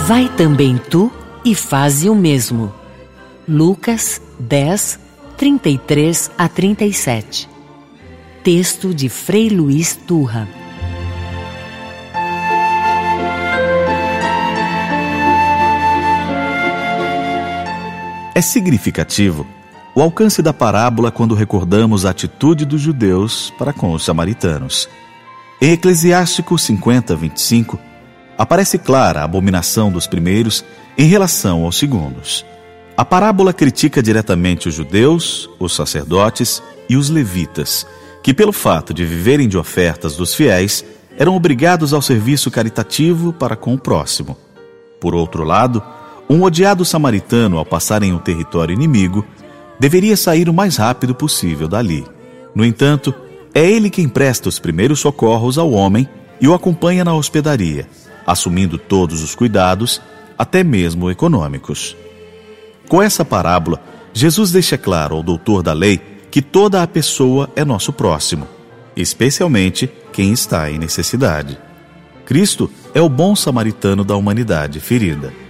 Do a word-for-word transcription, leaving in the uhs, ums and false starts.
Vai também tu e faze o mesmo. Lucas dez, trinta e três a trinta e sete. Texto de Frei Luiz Turra. É significativo o alcance da parábola quando recordamos a atitude dos judeus para com os samaritanos. Em Eclesiástico cinquenta, vinte e cinco, aparece clara a abominação dos primeiros em relação aos segundos. A parábola critica diretamente os judeus, os sacerdotes e os levitas, que pelo fato de viverem de ofertas dos fiéis, eram obrigados ao serviço caritativo para com o próximo. Por outro lado, um odiado samaritano, ao passar em um território inimigo, deveria sair o mais rápido possível dali. No entanto, é ele quem presta os primeiros socorros ao homem e o acompanha na hospedaria, assumindo todos os cuidados, até mesmo econômicos. Com essa parábola, Jesus deixa claro ao doutor da lei que toda a pessoa é nosso próximo, especialmente quem está em necessidade. Cristo é o bom samaritano da humanidade ferida.